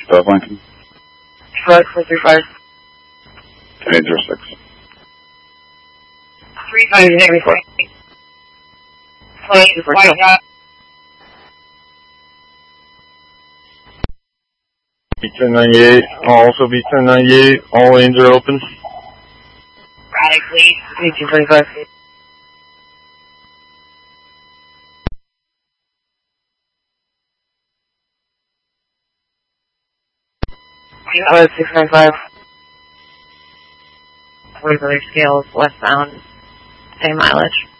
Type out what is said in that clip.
South Lincoln. Road 435. 1006. 3574. 2045. B1098, also B1098, all lanes are open. Braddock, please. 1825. Pilot 695. 40 scales westbound. Same mileage.